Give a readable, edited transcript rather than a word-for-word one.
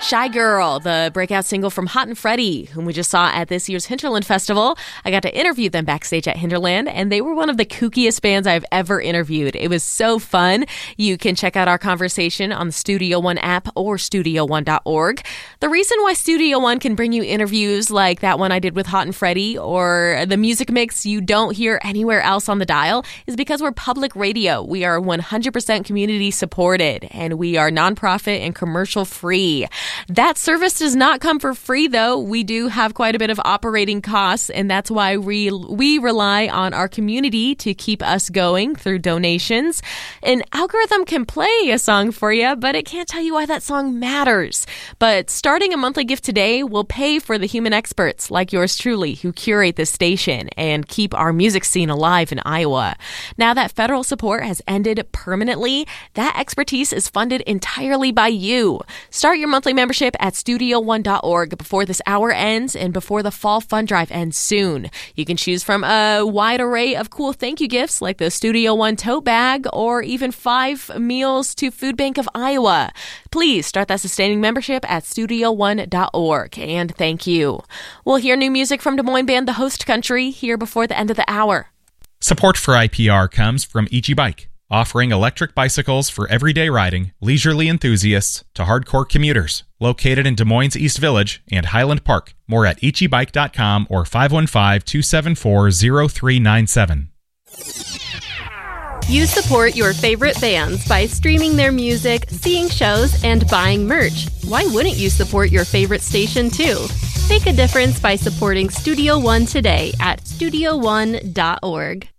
Shy Girl, the breakout single from Hot and Freddie, whom we just saw at this year's Hinterland Festival. I got to interview them backstage at Hinterland, and they were one of the kookiest bands I've ever interviewed. It was so fun. You can check out our conversation on the Studio One app or StudioOne.org. The reason why Studio One can bring you interviews like that one I did with Hot and Freddie or the music mix you don't hear anywhere else on the dial is because we're public radio. We are 100% community supported, and we are nonprofit and commercial free. That service does not come for free, though. We do have quite a bit of operating costs, and that's why we rely on our community to keep us going through donations. An algorithm can play a song for you, but it can't tell you why that song matters. But starting a monthly gift today will pay for the human experts like yours truly who curate this station and keep our music scene alive in Iowa. Now that federal support has ended permanently, that expertise is funded entirely by you. Start your monthly membership at StudioOne.org before this hour ends and before the fall fund drive ends soon. You can choose from a wide array of cool thank you gifts like the Studio One tote bag or even 5 meals to Food Bank of Iowa. Please start that sustaining membership at StudioOne.org, and thank you. We'll hear new music from Des Moines band The Host Country here before the end of the hour. Support for IPR comes from EG Bike, offering electric bicycles for everyday riding, leisurely enthusiasts to hardcore commuters. Located in Des Moines East Village and Highland Park. More at egbike.com or 515-274-0397. You support your favorite bands by streaming their music, seeing shows, and buying merch. Why wouldn't you support your favorite station too? Make a difference by supporting Studio One today at StudioOne.org.